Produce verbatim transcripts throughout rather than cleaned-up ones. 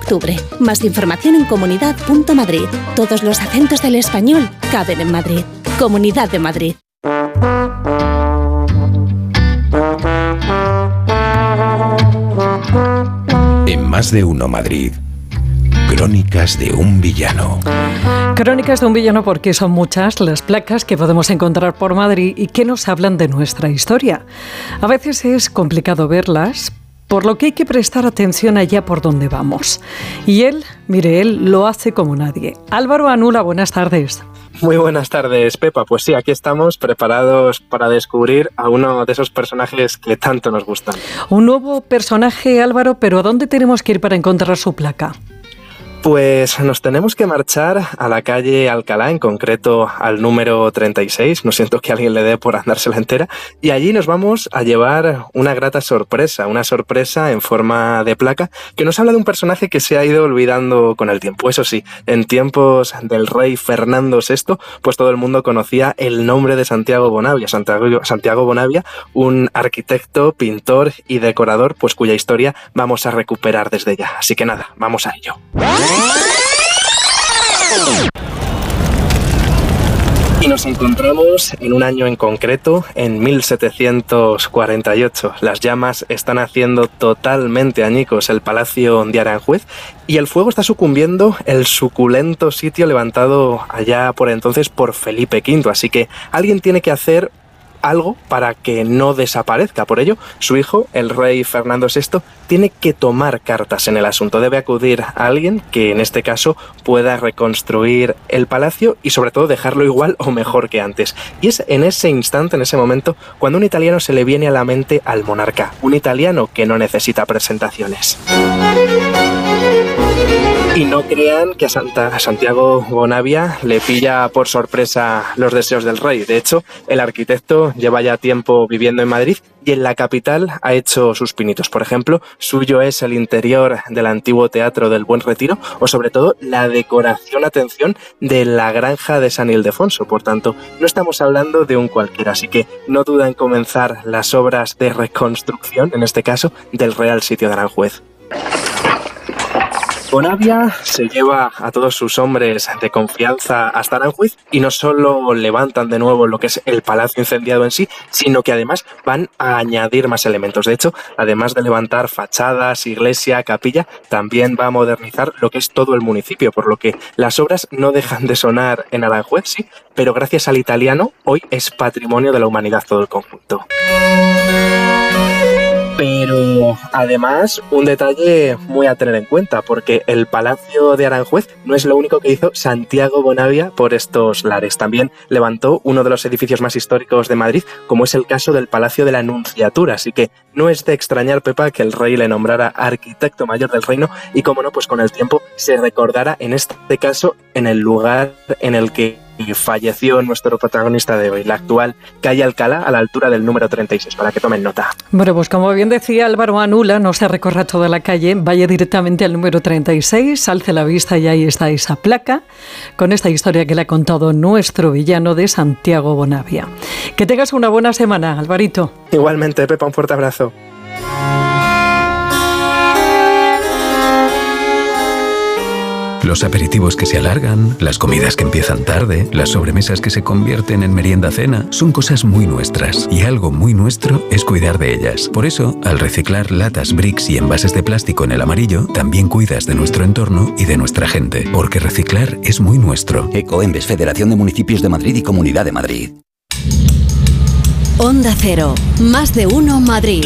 octubre. Más información en comunidad punto madrid. Todos los acentos del español caben en Madrid. Comunidad de Madrid. En Más de Uno Madrid, Crónicas de un villano. Crónicas de un villano porque son muchas las placas que podemos encontrar por Madrid y que nos hablan de nuestra historia. A veces es complicado verlas, por lo que hay que prestar atención allá por donde vamos. Y él, mire, él lo hace como nadie. Álvaro Anula, buenas tardes. Muy buenas tardes, Pepa. Pues sí, aquí estamos preparados para descubrir a uno de esos personajes que tanto nos gustan. Un nuevo personaje, Álvaro, pero ¿a dónde tenemos que ir para encontrar su placa? Pues nos tenemos que marchar a la calle Alcalá, en concreto al número treinta y seis, no siento que alguien le dé por andársela entera, y allí nos vamos a llevar una grata sorpresa, una sorpresa en forma de placa que nos habla de un personaje que se ha ido olvidando con el tiempo. Eso sí, en tiempos del rey Fernando sexto, pues todo el mundo conocía el nombre de Santiago Bonavia, Santiago, Santiago Bonavia, un arquitecto, pintor y decorador, pues cuya historia vamos a recuperar desde ya. Así que nada, vamos a ello. Y nos encontramos en un año en concreto, en mil setecientos cuarenta y ocho. Las llamas están haciendo totalmente añicos el Palacio de Aranjuez y el fuego está sucumbiendo el suculento sitio levantado allá por entonces por Felipe quinto. Así que alguien tiene que hacer algo para que no desaparezca. Por ello, su hijo, el rey Fernando sexto, tiene que tomar cartas en el asunto. Debe acudir a alguien que, en este caso, pueda reconstruir el palacio y, sobre todo, dejarlo igual o mejor que antes. Y es en ese instante, en ese momento, cuando un italiano se le viene a la mente al monarca. Un italiano que no necesita presentaciones. Y no crean que a, Santa, a Santiago Bonavia le pilla por sorpresa los deseos del rey. De hecho, el arquitecto lleva ya tiempo viviendo en Madrid y en la capital ha hecho sus pinitos. Por ejemplo, suyo es el interior del antiguo Teatro del Buen Retiro o, sobre todo, la decoración, atención, de la granja de San Ildefonso. Por tanto, no estamos hablando de un cualquiera, así que no duda en comenzar las obras de reconstrucción, en este caso, del Real Sitio de Aranjuez. Bonavia se lleva a todos sus hombres de confianza hasta Aranjuez y no solo levantan de nuevo lo que es el palacio incendiado en sí, sino que además van a añadir más elementos. De hecho, además de levantar fachadas, iglesia, capilla, también va a modernizar lo que es todo el municipio, por lo que las obras no dejan de sonar en Aranjuez, sí, pero gracias al italiano, hoy es patrimonio de la humanidad todo el conjunto. Pero además, un detalle muy a tener en cuenta, porque el Palacio de Aranjuez no es lo único que hizo Santiago Bonavia por estos lares. También levantó uno de los edificios más históricos de Madrid, como es el caso del Palacio de la Anunciatura. Así que no es de extrañar, Pepa, que el rey le nombrara arquitecto mayor del reino y, como no, pues con el tiempo se recordara, en este caso, en el lugar en el que falleció nuestro protagonista de hoy, la actual calle Alcalá, a la altura del número treinta y seis, para que tomen nota. Bueno, pues como bien decía Álvaro Anula, no se recorra toda la calle, vaya directamente al número treinta y seis, alce la vista y ahí está esa placa con esta historia que le ha contado nuestro villano de Santiago Bonavia. Que tengas una buena semana, Alvarito. Igualmente, Pepa, un fuerte abrazo. Los aperitivos que se alargan, las comidas que empiezan tarde, las sobremesas que se convierten en merienda-cena, son cosas muy nuestras. Y algo muy nuestro es cuidar de ellas. Por eso, al reciclar latas, bricks y envases de plástico en el amarillo, también cuidas de nuestro entorno y de nuestra gente. Porque reciclar es muy nuestro. Ecoembes, Federación de Municipios de Madrid y Comunidad de Madrid. Onda Cero, Más de Uno Madrid.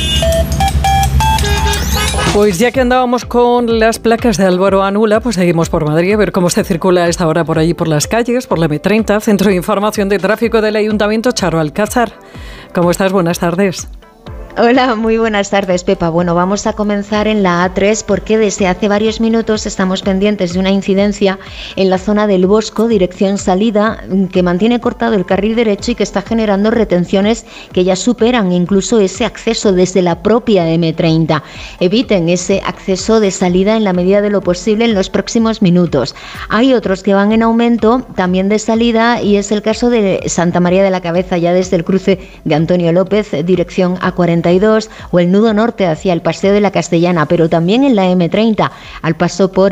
Pues ya que andábamos con las placas de Álvaro Anula, pues seguimos por Madrid a ver cómo se circula a esta hora por allí por las calles, por la eme treinta, Centro de Información de Tráfico del Ayuntamiento, Charo Alcázar. ¿Cómo estás? Buenas tardes. Hola, muy buenas tardes, Pepa. Bueno, vamos a comenzar en la A tres porque desde hace varios minutos estamos pendientes de una incidencia en la zona del Bosco, dirección salida, que mantiene cortado el carril derecho y que está generando retenciones que ya superan incluso ese acceso desde la propia eme treinta. Eviten ese acceso de salida en la medida de lo posible en los próximos minutos. Hay otros que van en aumento, también de salida, y es el caso de Santa María de la Cabeza, ya desde el cruce de Antonio López, dirección A cuarenta y dos, o el nudo norte hacia el Paseo de la Castellana, pero también en la eme treinta, al paso por